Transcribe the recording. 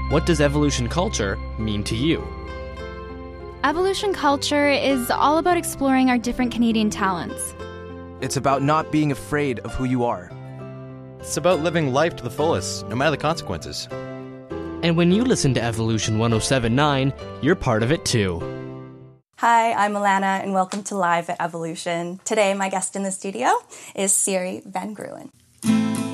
What does evolution culture mean to you? Evolution culture is all about exploring our different Canadian talents. It's about not being afraid of who you are. It's about living life to the fullest, no matter the consequences. And when you listen to Evolution 107.9, you're part of it too. Hi, I'm Alana, and welcome to Live at Evolution. Today, my guest in the studio is Siri Van Gruwen.